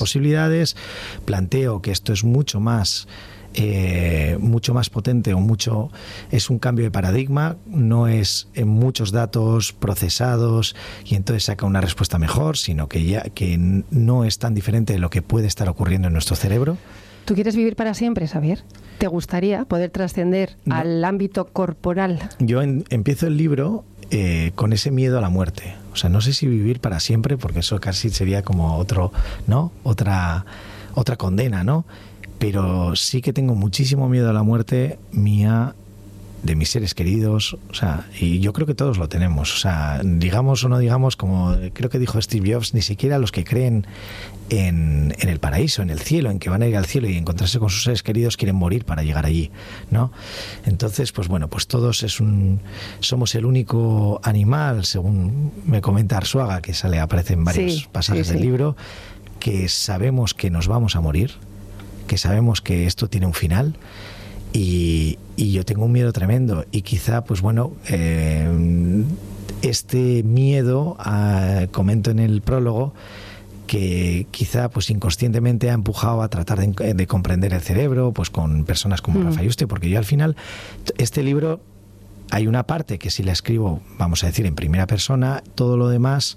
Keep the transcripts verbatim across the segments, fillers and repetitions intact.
posibilidades, planteo que esto es mucho más eh, mucho más potente o mucho es un cambio de paradigma, no es en muchos datos procesados y entonces saca una respuesta mejor, sino que ya que no es tan diferente de lo que puede estar ocurriendo en nuestro cerebro. ¿Tú quieres vivir para siempre, Xavier? ¿Te gustaría poder trascender no. al ámbito corporal? Yo en, empiezo el libro eh, con ese miedo a la muerte. O sea, no sé si vivir para siempre, porque eso casi sería como otro, ¿no? Otra, otra condena, ¿no? Pero sí que tengo muchísimo miedo a la muerte mía, de mis seres queridos, o sea, y yo creo que todos lo tenemos, o sea, digamos o no digamos, como creo que dijo Steve Jobs, ni siquiera los que creen en, en el paraíso, en el cielo, en que van a ir al cielo y encontrarse con sus seres queridos, quieren morir para llegar allí, ¿no? Entonces, pues bueno, pues todos es un, somos el único animal, según me comenta Arzuaga, que sale, aparece en varios sí, pasajes sí, sí. del libro, que sabemos que nos vamos a morir, que sabemos que esto tiene un final. Y, y yo tengo un miedo tremendo y quizá, pues bueno, eh, este miedo, a, comento en el prólogo, que quizá pues inconscientemente ha empujado a tratar de, de comprender el cerebro, pues con personas como mm. Rafa Yuste, porque yo al final, este libro, hay una parte que si la escribo, vamos a decir, en primera persona, todo lo demás...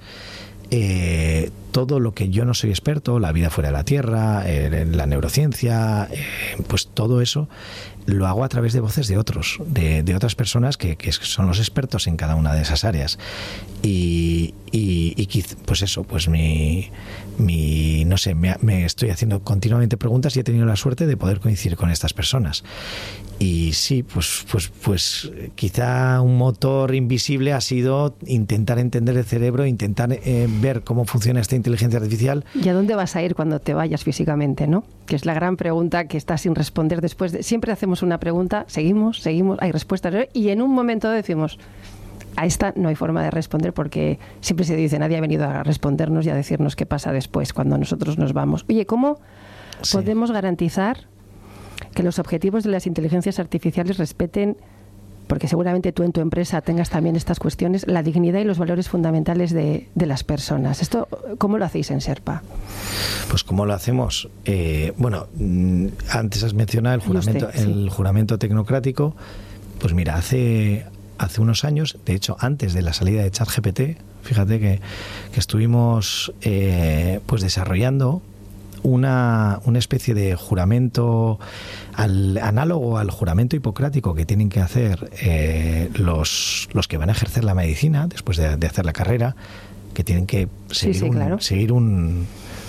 Eh, todo lo que yo no soy experto, la vida fuera de la Tierra, eh, la neurociencia, eh, pues todo eso lo hago a través de voces de otros, de, de otras personas que, que son los expertos en cada una de esas áreas. Y, y, y pues eso, pues mi, mi no sé, me, me estoy haciendo continuamente preguntas y he tenido la suerte de poder coincidir con estas personas. Y sí, pues, pues, pues quizá un motor invisible ha sido intentar entender el cerebro, intentar eh, ver cómo funciona esta inteligencia artificial. ¿Y a dónde vas a ir cuando te vayas físicamente, no? Que es la gran pregunta que está sin responder después de... Siempre hacemos una pregunta, seguimos, seguimos, hay respuestas, y en un momento decimos, a esta no hay forma de responder porque siempre se dice, nadie ha venido a respondernos y a decirnos qué pasa después cuando nosotros nos vamos. Oye, ¿cómo sí. podemos garantizar que los objetivos de las inteligencias artificiales respeten, porque seguramente tú en tu empresa tengas también estas cuestiones, la dignidad y los valores fundamentales de, de las personas? ¿Esto cómo lo hacéis en Sherpa? Pues ¿cómo lo hacemos? Eh, bueno, antes has mencionado el juramento, usted, sí. el juramento tecnocrático. Pues mira, hace, hace unos años, de hecho antes de la salida de ChatGPT, fíjate que, que estuvimos eh, pues desarrollando Una, una especie de juramento al, análogo al juramento hipocrático que tienen que hacer eh, los, los que van a ejercer la medicina después de, de hacer la carrera, que tienen que seguir, sí, sí, un, claro. seguir un,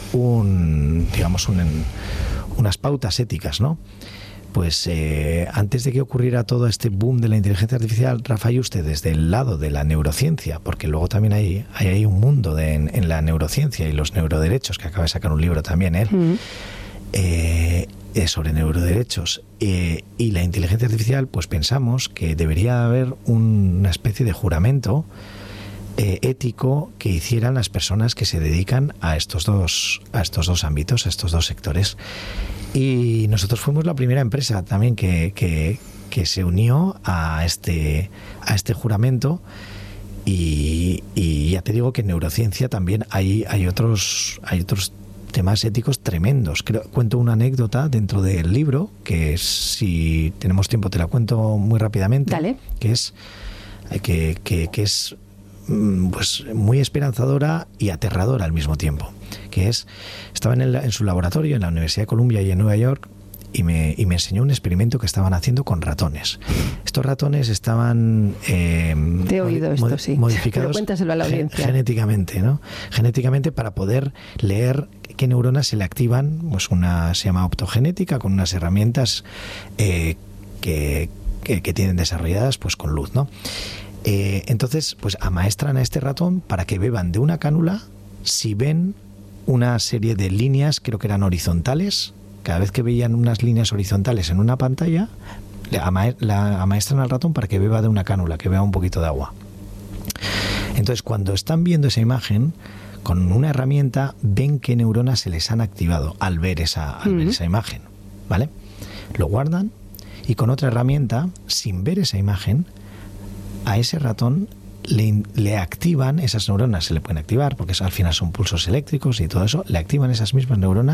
un digamos un, unas pautas éticas, ¿no? Pues eh, antes de que ocurriera todo este boom de la inteligencia artificial, Rafa Yuste, desde el lado de la neurociencia, porque luego también hay, hay, hay un mundo de, en, en la neurociencia y los neuroderechos, que acaba de sacar un libro también él, mm. eh, sobre neuroderechos eh, y la inteligencia artificial, pues pensamos que debería haber un, una especie de juramento eh, ético que hicieran las personas que se dedican a estos dos, a estos dos ámbitos, a estos dos sectores. Y nosotros fuimos la primera empresa también que, que, que se unió a este, a este juramento y, y ya te digo que en neurociencia también hay, hay, otros, hay otros temas éticos tremendos. Creo, cuento una anécdota dentro del libro que si tenemos tiempo te la cuento muy rápidamente. Dale. Que es, que, que, que es pues muy esperanzadora y aterradora al mismo tiempo, que es, estaba en, el, en su laboratorio en la Universidad de Columbia y en Nueva York y me, y me enseñó un experimento que estaban haciendo con ratones. Estos ratones estaban eh, Te he oído mod, esto, sí. modificados Pero cuéntaselo a la audiencia. genéticamente, ¿no? Genéticamente para poder leer qué neuronas se le activan, pues una se llama optogenética, con unas herramientas eh, que, que, que tienen desarrolladas pues con luz, ¿no? Eh, entonces, pues amaestran a este ratón para que beban de una cánula si ven una serie de líneas, creo que eran horizontales. Cada vez que veían unas líneas horizontales en una pantalla, le ama- la amaestran al ratón para que beba de una cánula, que beba un poquito de agua. Entonces, cuando están viendo esa imagen, con una herramienta ven qué neuronas se les han activado al ver esa, al mm-hmm. ver esa imagen, ¿vale? Lo guardan y con otra herramienta, sin ver esa imagen, a ese ratón le, le activan esas neuronas, se le pueden activar porque al final son pulsos eléctricos y todo eso, le activan esas mismas neuronas